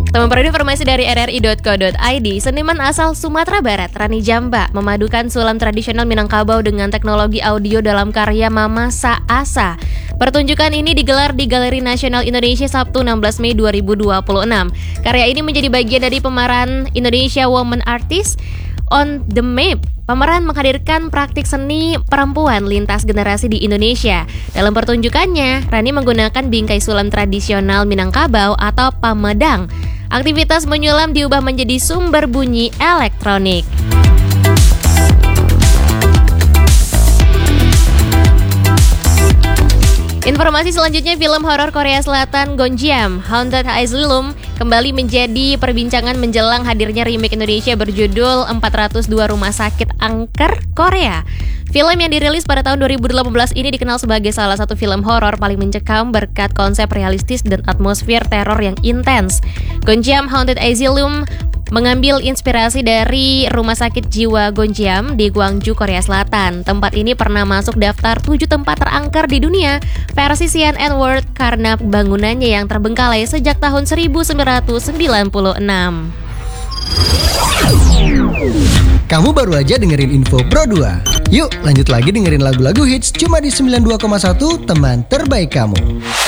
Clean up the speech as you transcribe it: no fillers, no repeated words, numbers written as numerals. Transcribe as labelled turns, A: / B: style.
A: Teman perlu informasi dari rri.co.id, seniman asal Sumatera Barat, Rani Jamba, memadukan sulam tradisional Minangkabau dengan teknologi audio dalam karya Mama Saasa. Pertunjukan ini digelar di Galeri Nasional Indonesia Sabtu 16 Mei 2026. Karya ini menjadi bagian dari pemeran Indonesia Women Artist on the Map. Pemeran menghadirkan praktik seni perempuan lintas generasi di Indonesia. Dalam pertunjukannya, Rani menggunakan bingkai sulam tradisional Minangkabau atau pamedang. Aktivitas menyulam diubah menjadi sumber bunyi elektronik. Informasi selanjutnya, film horor Korea Selatan Gonjiam, Haunted Asylum kembali menjadi perbincangan menjelang hadirnya remake Indonesia berjudul 402 Rumah Sakit Angker Korea. Film yang dirilis pada tahun 2018 ini dikenal sebagai salah satu film horor paling mencekam berkat konsep realistis dan atmosfer teror yang intens. Gonjiam Haunted Asylum mengambil inspirasi dari Rumah Sakit Jiwa Gonjiam di Gwangju, Korea Selatan. Tempat ini pernah masuk daftar 7 tempat terangker di dunia versi CNN World karena bangunannya yang terbengkalai sejak tahun 1996.
B: Kamu baru aja dengerin info Pro 2. Yuk lanjut lagi dengerin lagu-lagu hits cuma di 92,1 teman terbaik kamu.